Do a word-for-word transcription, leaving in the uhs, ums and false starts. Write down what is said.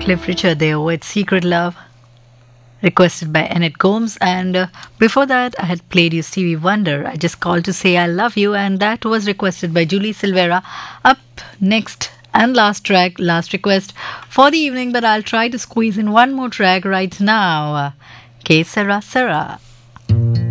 Cliff Richard there with Secret Love, requested by Annette Gomes. And uh, before that, I had played you Stevie Wonder. I just called to say I love you, and that was requested by Julie Silvera. Up next and last track, last request for the evening, but I'll try to squeeze in one more track right now. Que sera, sera.